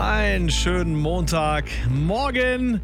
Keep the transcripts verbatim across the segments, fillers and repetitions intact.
Einen schönen Montagmorgen,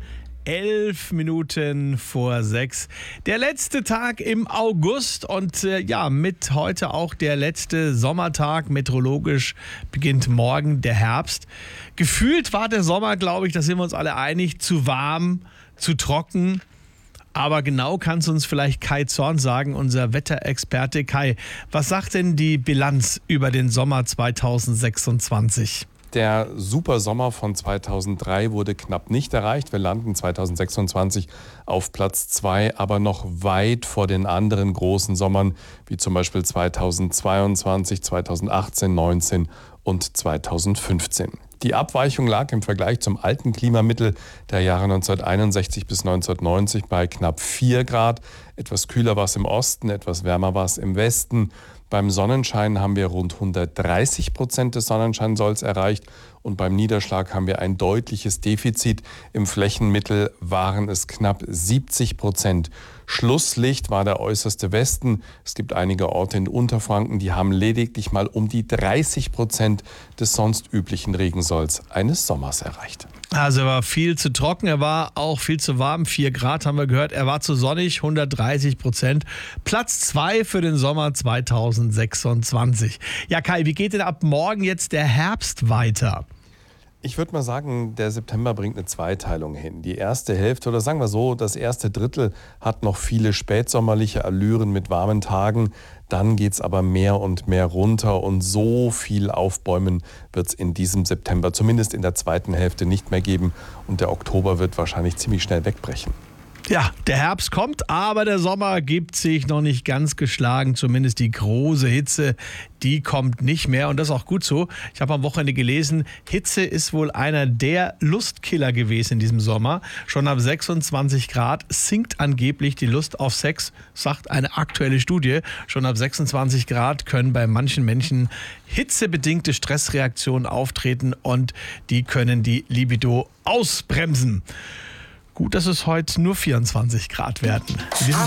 elf Minuten vor sechs. Der letzte Tag im August und äh, ja, mit heute auch der letzte Sommertag. Meteorologisch beginnt morgen der Herbst. Gefühlt war der Sommer, glaube ich, da sind wir uns alle einig, zu warm, zu trocken. Aber genau kann es uns vielleicht Kai Zorn sagen, unser Wetterexperte. Kai, was sagt denn die Bilanz über den Sommer zweitausendsechsundzwanzig? Der Supersommer von zweitausenddrei wurde knapp nicht erreicht. Wir landen zweitausendsechsundzwanzig auf Platz zwei, aber noch weit vor den anderen großen Sommern, wie zum Beispiel zweitausendzweiundzwanzig, zweitausendachtzehn, neunzehn und zweitausendfünfzehn. Die Abweichung lag im Vergleich zum alten Klimamittel der Jahre neunzehnhunderteinundsechzig bis neunzehnhundertneunzig bei knapp vier Grad. Etwas kühler war es im Osten, etwas wärmer war es im Westen. Beim Sonnenschein haben wir rund hundertdreißig Prozent des Sonnenscheinsolls erreicht und beim Niederschlag haben wir ein deutliches Defizit. Im Flächenmittel waren es knapp siebzig Prozent. Schlusslicht war der äußerste Westen. Es gibt einige Orte in Unterfranken, die haben lediglich mal um die dreißig Prozent des sonst üblichen Regensolls eines Sommers erreicht. Also er war viel zu trocken, er war auch viel zu warm, vier Grad haben wir gehört, er war zu sonnig, hundertdreißig Prozent. Platz zwei für den Sommer zweitausendsechsundzwanzig. Ja Kai, wie geht denn ab morgen jetzt der Herbst weiter? Ich würde mal sagen, der September bringt eine Zweiteilung hin. Die erste Hälfte, oder sagen wir so, das erste Drittel hat noch viele spätsommerliche Allüren mit warmen Tagen. Dann geht es aber mehr und mehr runter und so viel Aufbäumen wird es in diesem September, zumindest in der zweiten Hälfte, nicht mehr geben. Und der Oktober wird wahrscheinlich ziemlich schnell wegbrechen. Ja, der Herbst kommt, aber der Sommer gibt sich noch nicht ganz geschlagen. Zumindest die große Hitze, die kommt nicht mehr. Und das ist auch gut so. Ich habe am Wochenende gelesen, Hitze ist wohl einer der Lustkiller gewesen in diesem Sommer. Schon ab sechsundzwanzig Grad sinkt angeblich die Lust auf Sex, sagt eine aktuelle Studie. Schon ab sechsundzwanzig Grad können bei manchen Menschen hitzebedingte Stressreaktionen auftreten und die können die Libido ausbremsen. Gut, dass es heute nur vierundzwanzig Grad werden.